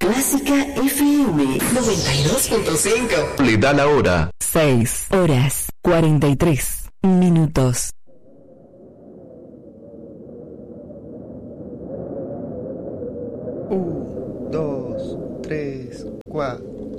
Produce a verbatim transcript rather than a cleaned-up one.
Clásica F M noventa y dos punto cinco. Le da la hora. seis horas cuarenta y tres minutos. Un, dos, tres, cuatro.